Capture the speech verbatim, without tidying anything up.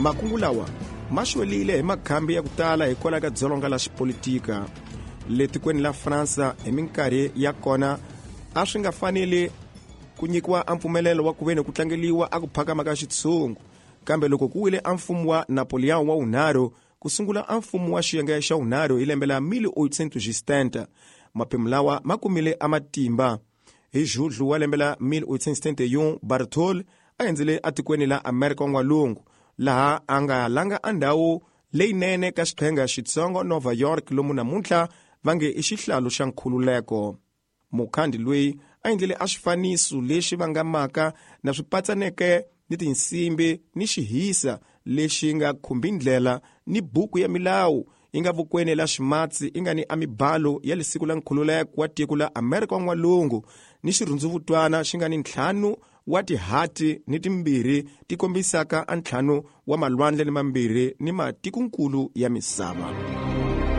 Makungu lawa ma xwelile hi makhambi ya ku tala hikwalaho ka dzolonga la xipolitika. Le tikweni la Fransa hi minkarhi ya kona a swi nga fanele ku nyikiwa a mpfumelelo wa ku veni ku tlangeliwa a ku phakama ka xitshungu, kambe loko ku wile a mfumo wa Napoleon wa unharhu ku sungula a mfumo wa xiyenge xa unharhu hi lembe la mille huit cents setenta, maphemu lawa ma kumile a matimba. Hi Judlu wa lembe la mille huit cents setenta et un, Bartol a endzele a tikweni la Amerika N'walungu, laha a nga langa a ndhawu leyinene ka xiqhenga xitsongo Nova York lomu namuntlha va nge i xihlalo xa nkhululeko. Mukhandi loyi a endlele a swifaniso leswi vangamaka na swipatsaneke ni tinsimbi ni xihisa lexi nga khumbi ndlela ni buku ya milawu yi nga vukweni la ximatsi yi nga ni a mibalo ya lisiku la nkhululeko wa tiko la Amerika N'walungu ni xirundzuvutwana xi nga ni ntlhanu wa tihati ni timbirhi ti kombisaka a ntlhanu wa malwandle ni mambirhi ni matikonkulu ya misava.